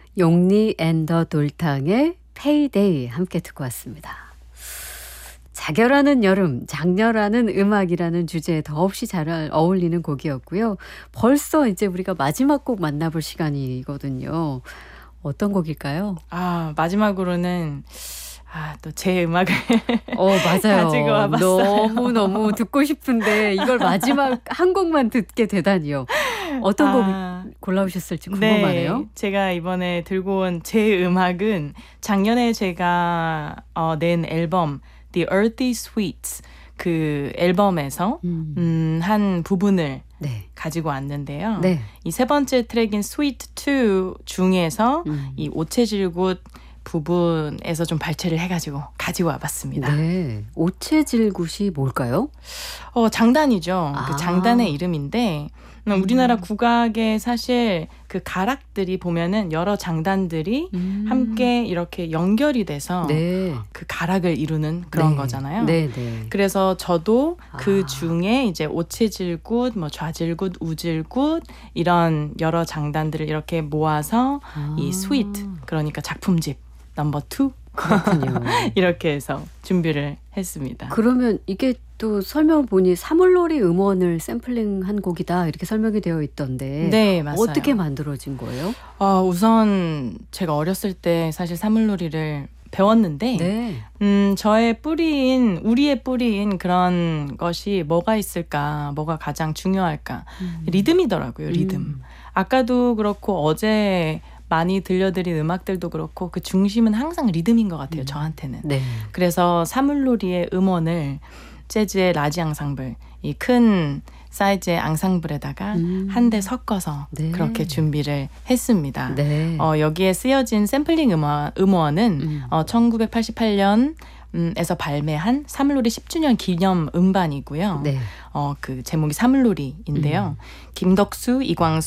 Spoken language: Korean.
용리 앤 더 돌탕의 페이데이 함께 듣고 왔습니다. 자결하는 여름, 장렬하는 음악이라는 주제에 더없이 잘 어울리는 곡이었고요. 벌써 이제 우리가 마지막 곡 만나볼 시간이거든요. 어떤 곡일까요? 마지막으로는 또 제 음악을 맞아요. 가지고 와봤어요. 너무 듣고 싶은데 이걸 마지막 한 곡만 듣게 되다니요. 어떤 곡 골라오셨을지 궁금하네요. 네, 제가 이번에 들고 온 제 음악은 작년에 제가 낸 앨범 The Earthy Sweets 그 앨범에서 한 부분을 가지고 왔는데요. 네. 이 세 번째 트랙인 Sweet 2 중에서 이 오체질굿 부분에서 좀 발췌를 해가지고 가지고 와봤습니다. 네. 오체질굿이 뭘까요? 장단이죠. 그 장단의 이름인데 우리나라 국악에 사실 그 가락들이 보면은 여러 장단들이 함께 이렇게 연결이 돼서 그 가락을 이루는 그런 거잖아요. 네. 그래서 저도 그 중에 이제 오체질굿, 좌질굿, 우질굿 이런 여러 장단들을 이렇게 모아서 이 스위트, 그러니까 작품집 넘버 2 그렇군요. 이렇게 해서 준비를 했습니다. 그러면 이게 또 설명을 보니 사물놀이 음원을 샘플링한 곡이다 이렇게 설명이 되어 있던데 네, 맞아요. 어떻게 만들어진 거예요? 우선 제가 어렸을 때 사실 사물놀이를 배웠는데 우리의 뿌리인 그런 것이 뭐가 있을까, 뭐가 가장 중요할까? 리듬이더라고요, 리듬. 아까도 그렇고 어제 많이 들려드린 음악들도 그렇고 그 중심은 항상 리듬인 것 같아요, 저한테는. 그래서 사물놀이의 음원을 재즈의 라지 앙상블, 이 큰 사이즈의 앙상블에다가 한 대 섞어서 그렇게 준비를 했습니다. 여기에 쓰여진 샘플링 음원은 1988년 에서 발매한 사물놀이 10주년 기념 음반이고요. 그 제목이 사물놀이인데요. 김덕수, 이광수,